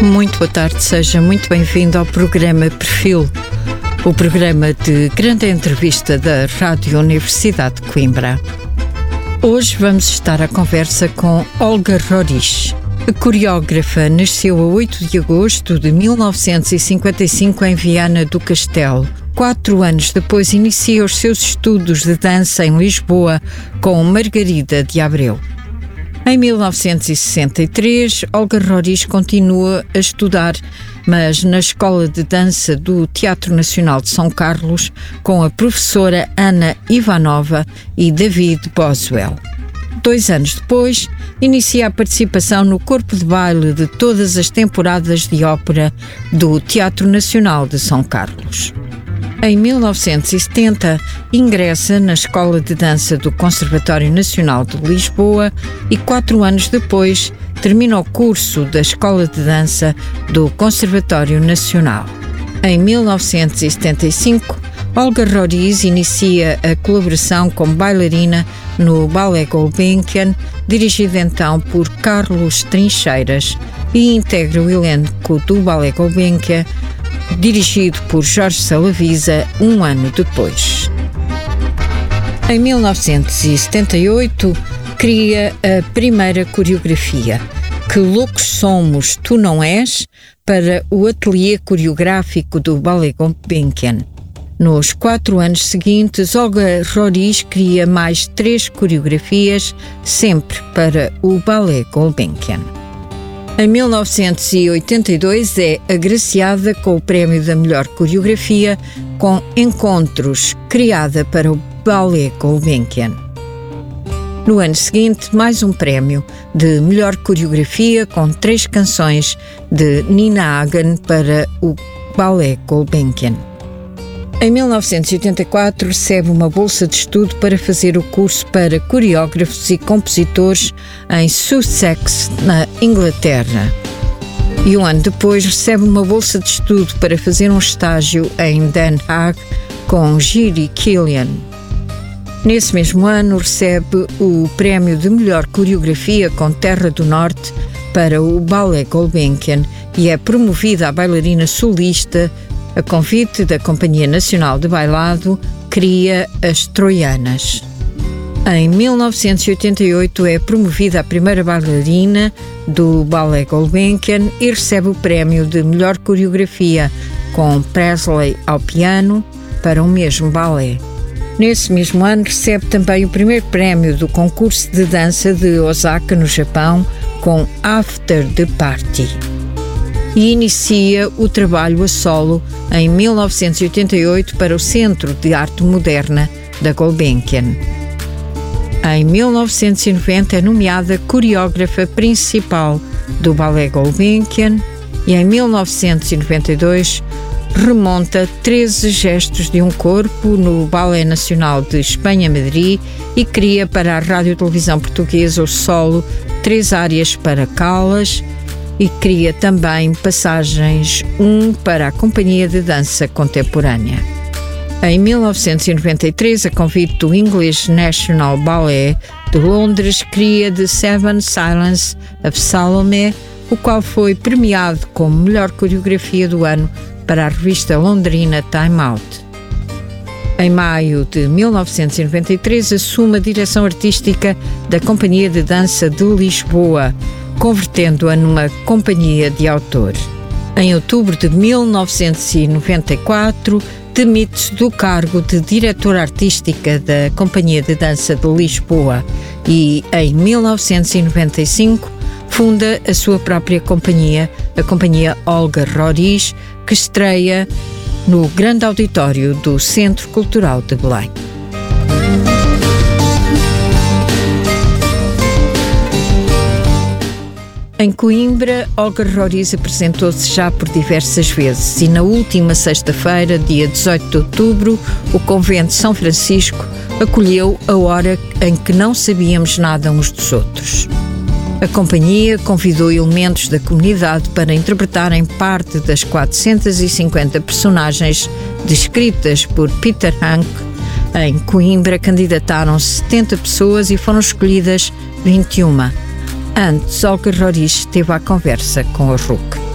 Muito boa tarde, seja muito bem-vindo ao programa Perfil, o programa de grande entrevista da Rádio Universidade de Coimbra. Hoje vamos estar à conversa com Olga Roriz. A coreógrafa nasceu a 8 de agosto de 1955 em Viana do Castelo. 4 anos depois inicia os seus estudos de dança em Lisboa com Margarida de Abreu. Em 1963, Olga Roriz continua a estudar, mas na Escola de Dança do Teatro Nacional de São Carlos, com a professora Ana Ivanova e David Boswell. 2 anos depois, inicia a participação no corpo de baile de todas as temporadas de ópera do Teatro Nacional de São Carlos. Em 1970, ingressa na Escola de Dança do Conservatório Nacional de Lisboa e 4 anos depois termina o curso da Escola de Dança do Conservatório Nacional. Em 1975, Olga Roriz inicia a colaboração como bailarina no Ballet Gulbenkian, dirigido então por Carlos Trincheiras, e integra o elenco do Ballet Gulbenkian, dirigido por Jorge Salavisa, 1 ano depois. Em 1978, cria a primeira coreografia, Que Loucos Somos, Tu Não És, para o ateliê coreográfico do Ballet Gulbenkian. Nos 4 anos seguintes, Olga Roriz cria mais 3 coreografias, sempre para o Ballet Gulbenkian. Em 1982 é agraciada com o prémio da melhor coreografia com Encontros, criada para o Ballet Gulbenkian. No ano seguinte, mais um prémio de melhor coreografia com 3 canções de Nina Hagen para o Ballet Gulbenkian. Em 1984, recebe uma bolsa de estudo para fazer o curso para coreógrafos e compositores em Sussex, na Inglaterra. E 1 ano depois, recebe uma bolsa de estudo para fazer um estágio em Den Haag com Jiri Kilian. Nesse mesmo ano, recebe o prémio de melhor coreografia com Terra do Norte para o Ballet Gulbenkian e é promovida a bailarina solista. A convite da Companhia Nacional de Bailado, cria as Troianas. Em 1988 é promovida a primeira bailarina do Ballet Gulbenkian e recebe o prémio de melhor coreografia com Presley ao piano para o mesmo ballet. Nesse mesmo ano recebe também o primeiro prémio do concurso de dança de Osaka, no Japão, com After the Party. E inicia o trabalho a solo em 1988 para o Centro de Arte Moderna da Gulbenkian. Em 1990 é nomeada coreógrafa principal do Ballet Gulbenkian e em 1992 remonta 13 gestos de um corpo no Ballet Nacional de Espanha-Madrid e cria para a Rádio-Televisão Portuguesa o solo 3 áreas para Callas, e cria também passagens 1 para a Companhia de Dança Contemporânea. Em 1993, a convite do English National Ballet de Londres, cria The Seven Silence of Salome, o qual foi premiado como melhor coreografia do ano para a revista londrina Time Out. Em maio de 1993, assume a direção artística da Companhia de Dança de Lisboa, convertendo-a numa companhia de autor. Em outubro de 1994, demite-se do cargo de diretora artística da Companhia de Dança de Lisboa e, em 1995, funda a sua própria companhia, a Companhia Olga Roriz, que estreia no grande auditório do Centro Cultural de Belém. Em Coimbra, Olga Roriz apresentou-se já por diversas vezes e na última sexta-feira, dia 18 de outubro, o Convento de São Francisco acolheu a hora em que não sabíamos nada uns dos outros. A companhia convidou elementos da comunidade para interpretarem parte das 450 personagens descritas por Peter Hanke. Em Coimbra candidataram-se 70 pessoas e foram escolhidas 21. Antes, Olga Roriz esteve à conversa com a RUC.